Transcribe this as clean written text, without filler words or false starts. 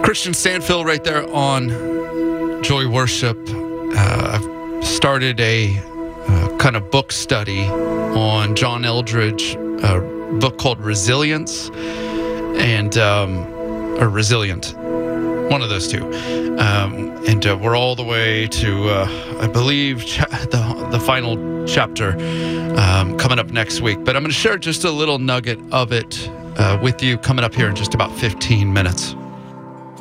Christian Stanfill right there on Joy Worship. I've started a kind of book study on John Eldredge, a book called Resilience or Resilient, one of those two. And we're all the way to, I believe, the final chapter coming up next week. But I'm going to share just a little nugget of it with you coming up here in just about 15 minutes.